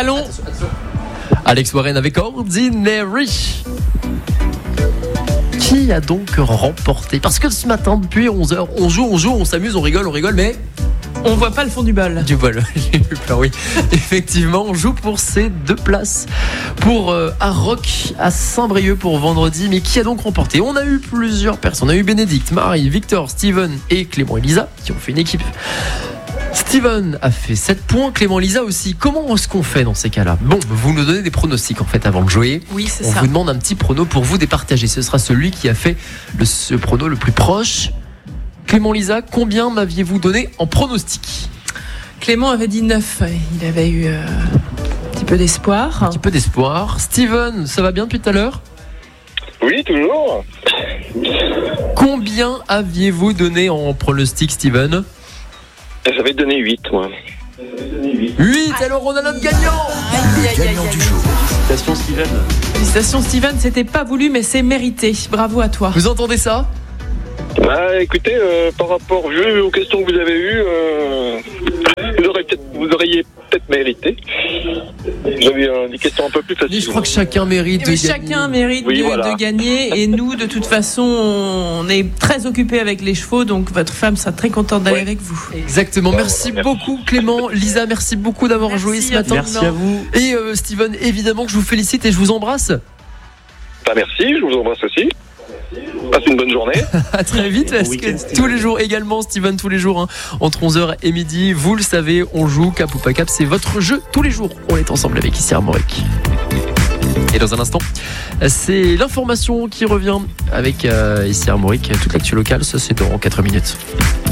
Allons. Alex Warren avec Ordinary. Qui a donc remporté? Parce que ce matin, depuis 11h, on joue, on s'amuse, on rigole, mais... On voit pas le fond du bol. Du bol, j'ai eu peur, oui. Effectivement, on joue pour ces 2 places pour Arrock à Saint-Brieuc pour vendredi. Mais qui a donc remporté? On a eu plusieurs personnes. On a eu Bénédicte, Marie, Victor, Steven et Clément et Lisa qui ont fait une équipe. Steven a fait 7 points, Clément et Lisa aussi. Comment est-ce qu'on fait dans ces cas-là? Bon, vous nous donnez des pronostics en fait avant de jouer. Oui, c'est on ça. vous demande un petit prono pour vous départager. Ce sera celui qui a fait ce prono le plus proche. Clément, Lisa, combien m'aviez-vous donné en pronostic? Clément avait dit 9. Il avait eu un petit peu d'espoir. Un petit peu d'espoir. Steven, ça va bien depuis tout à l'heure? Oui, toujours. Combien aviez-vous donné en pronostic, Steven? J'avais donné 8, moi. 8, alors on a notre gagnant. Gagnant du jour. Félicitations, Steven. Félicitations Steven, c'était pas voulu mais c'est mérité. Bravo à toi. Vous entendez ça? Bah, écoutez, par rapport aux questions que vous avez eues, vous auriez peut-être mérité. J'avais des questions un peu plus faciles. Mais je crois que chacun mérite Oui, de gagner. chacun mérite de gagner et nous de toute façon on est très occupés avec les chevaux donc votre femme sera très contente d'aller avec vous. Exactement, merci beaucoup Clément. Lisa, merci beaucoup d'avoir joué ce matin. Merci à vous. Et Steven, évidemment que je vous félicite et je vous embrasse. Bah, merci, je vous embrasse aussi. Passez une bonne journée. À très vite, parce que tous les jours également, Steven, tous les jours, entre 11h et midi, vous le savez, on joue Cap ou pas Cap, c'est votre jeu tous les jours. On est ensemble avec ici Armorique. Et dans un instant, c'est l'information qui revient avec ici Armorique, toute l'actu locale, ça c'est dans 4 minutes.